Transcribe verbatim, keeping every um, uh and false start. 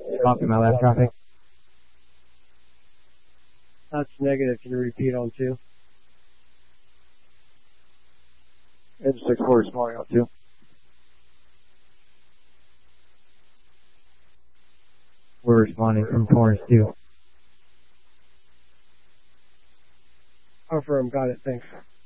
Copy my last traffic. That's negative. Can you repeat on two? Engine six four responding on two. We're responding from Torrance two. Confirm. Got it. Thanks.